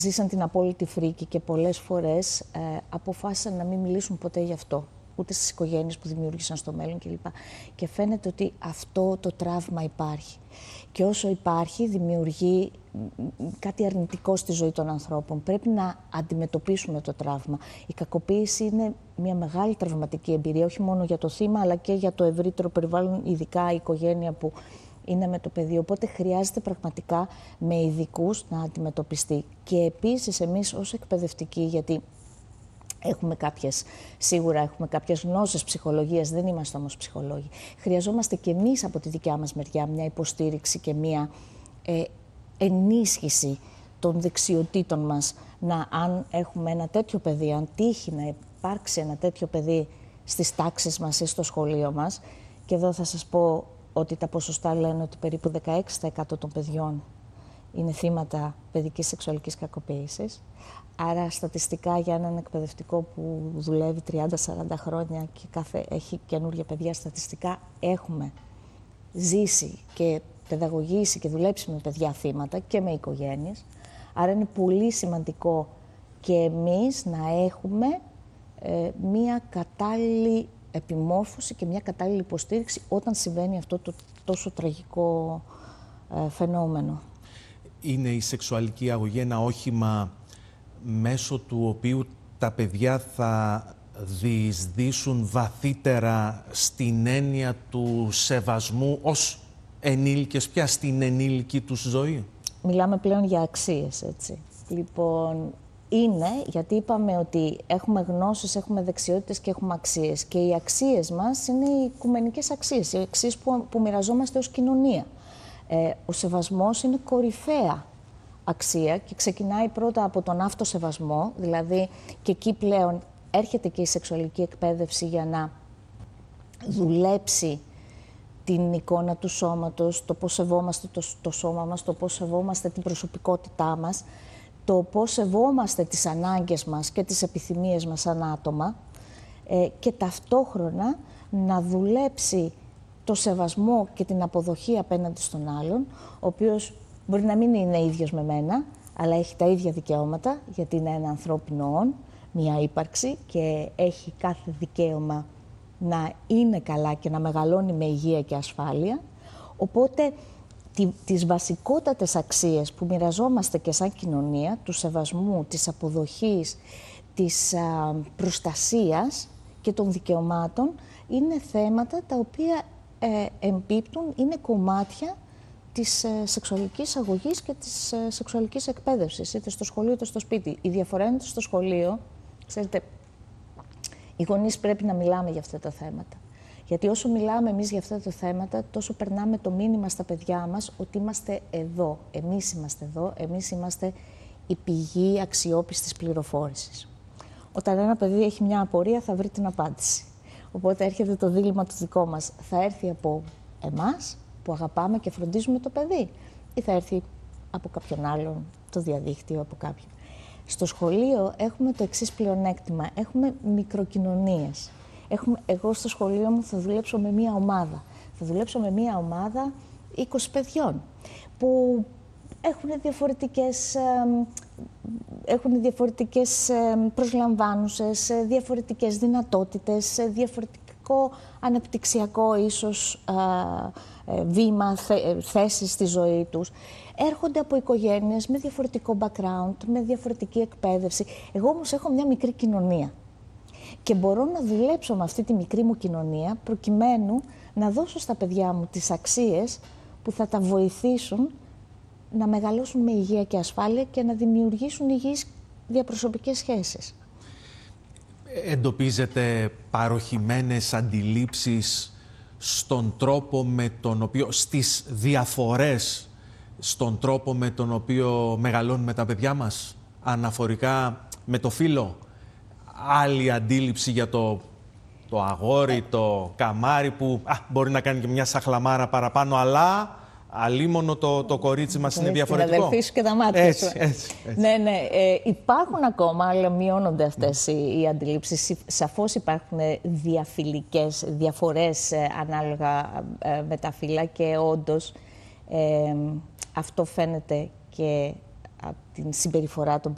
Ζήσαν την απόλυτη φρίκη και πολλές φορές αποφάσισαν να μην μιλήσουν ποτέ γι' αυτό. Ούτε στις οικογένειες που δημιούργησαν στο μέλλον κλπ. Και φαίνεται ότι αυτό το τραύμα υπάρχει. Και όσο υπάρχει, δημιουργεί κάτι αρνητικό στη ζωή των ανθρώπων. Πρέπει να αντιμετωπίσουμε το τραύμα. Η κακοποίηση είναι μια μεγάλη τραυματική εμπειρία, όχι μόνο για το θύμα, αλλά και για το ευρύτερο περιβάλλον, ειδικά η οικογένεια που είναι με το παιδί. Οπότε χρειάζεται πραγματικά με ειδικούς να αντιμετωπιστεί. Και επίσης εμείς ως εκπαιδευτικοί, γιατί σίγουρα έχουμε κάποιες γνώσεις ψυχολογίας, δεν είμαστε όμως ψυχολόγοι. Χρειαζόμαστε και εμείς από τη δικιά μας μεριά μια υποστήριξη και μια ενίσχυση των δεξιοτήτων μας. Αν έχουμε ένα τέτοιο παιδί, αν τύχει να υπάρξει ένα τέτοιο παιδί στις τάξεις μας ή στο σχολείο μας, και εδώ θα σας πω ότι τα ποσοστά λένε ότι περίπου 16% των παιδιών είναι θύματα παιδικής σεξουαλικής κακοποίησης. Άρα στατιστικά για έναν εκπαιδευτικό που δουλεύει 30-40 χρόνια και έχει καινούργια παιδιά, στατιστικά έχουμε ζήσει και παιδαγωγήσει και δουλέψει με παιδιά θύματα και με οικογένειες. Άρα είναι πολύ σημαντικό και εμείς να έχουμε μία κατάλληλη επιμόρφωση και μια κατάλληλη υποστήριξη όταν συμβαίνει αυτό το τόσο τραγικό φαινόμενο. Είναι η σεξουαλική αγωγή ένα όχημα μέσω του οποίου τα παιδιά θα διεισδύσουν βαθύτερα στην έννοια του σεβασμού ως ενήλικες πια, στην ενήλικη τους ζωή? Μιλάμε πλέον για αξίες, έτσι. Λοιπόν, είναι γιατί είπαμε ότι έχουμε γνώσεις, έχουμε δεξιότητες και έχουμε αξίες. Και οι αξίες μας είναι οι οικουμενικές αξίες, οι αξίες που μοιραζόμαστε ως κοινωνία. Ο σεβασμός είναι κορυφαία αξία και ξεκινάει πρώτα από τον αυτοσεβασμό, δηλαδή και εκεί πλέον έρχεται και η σεξουαλική εκπαίδευση για να δουλέψει την εικόνα του σώματος, το πώς σεβόμαστε το σώμα μας, το πώς σεβόμαστε την προσωπικότητά μας, το πώς σεβόμαστε τις ανάγκες μας και τις επιθυμίες μας σαν άτομα και ταυτόχρονα να δουλέψει το σεβασμό και την αποδοχή απέναντι στον άλλον, ο οποίος μπορεί να μην είναι ίδιος με μένα, αλλά έχει τα ίδια δικαιώματα, γιατί είναι ένα ανθρώπινο όν, μια ύπαρξη και έχει κάθε δικαίωμα να είναι καλά και να μεγαλώνει με υγεία και ασφάλεια. Οπότε τις βασικότατες αξίες που μοιραζόμαστε και σαν κοινωνία, του σεβασμού, της αποδοχής, της προστασίας και των δικαιωμάτων, είναι θέματα τα οποία εμπίπτουν, είναι κομμάτια της σεξουαλικής αγωγής και της σεξουαλικής εκπαίδευσης, είτε στο σχολείο είτε στο σπίτι. Η διαφορά είναι ότι στο σχολείο, ξέρετε, οι γονείς πρέπει να μιλάμε για αυτά τα θέματα. Γιατί όσο μιλάμε εμείς για αυτά τα θέματα, τόσο περνάμε το μήνυμα στα παιδιά μας ότι είμαστε εδώ. Εμείς είμαστε εδώ, εμείς είμαστε η πηγή αξιόπιστης πληροφόρησης. Όταν ένα παιδί έχει μια απορία θα βρει την απάντηση. Οπότε έρχεται το δίλημμα το δικό μας. Θα έρθει από εμάς που αγαπάμε και φροντίζουμε το παιδί ή θα έρθει από κάποιον άλλον, το διαδίκτυο, από κάποιον. Στο σχολείο έχουμε το εξής πλεονέκτημα. Έχουμε μικροκοινωνίες. Εγώ στο σχολείο μου θα δουλέψω με μία ομάδα. Θα δουλέψω με μία ομάδα 20 παιδιών που έχουν διαφορετικές προσλαμβάνουσες, διαφορετικές δυνατότητες, διαφορετικό αναπτυξιακό ίσως βήμα, θέσεις στη ζωή τους. Έρχονται από οικογένειες με διαφορετικό background, με διαφορετική εκπαίδευση. Εγώ όμως έχω μια μικρή κοινωνία και μπορώ να δουλέψω με αυτή τη μικρή μου κοινωνία προκειμένου να δώσω στα παιδιά μου τις αξίες που θα τα βοηθήσουν να μεγαλώσουν με υγεία και ασφάλεια και να δημιουργήσουν υγιείς διαπροσωπικές σχέσεις. Εντοπίζετε παροχημένες αντιλήψεις στον τρόπο με τον οποίο, στις διαφορές στον τρόπο με τον οποίο μεγαλώνουμε τα παιδιά μας, αναφορικά με το φύλο? Άλλη αντίληψη για το αγόρι, το καμάρι που μπορεί να κάνει και μια σαχλαμάρα παραπάνω, αλλά αλίμονο το κορίτσι μας είναι διαφορετικό. Την αδελφή σου και τα μάτια σου. Έτσι. Ναι. Υπάρχουν ακόμα, αλλά μειώνονται αυτές οι αντιλήψεις. Σαφώς υπάρχουν διαφυλικές διαφορές ανάλογα με τα φύλλα και όντως αυτό φαίνεται και από την συμπεριφορά των